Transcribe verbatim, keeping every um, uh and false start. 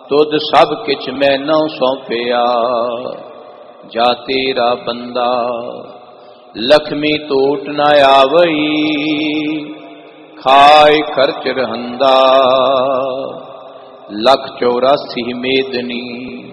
तुद सब किछ मैनों सौंपिया। जा तेरा बंदा लक्ष्मी टूट न आवई, खाए खर्च रहंदा लख चौरासी मेदनी।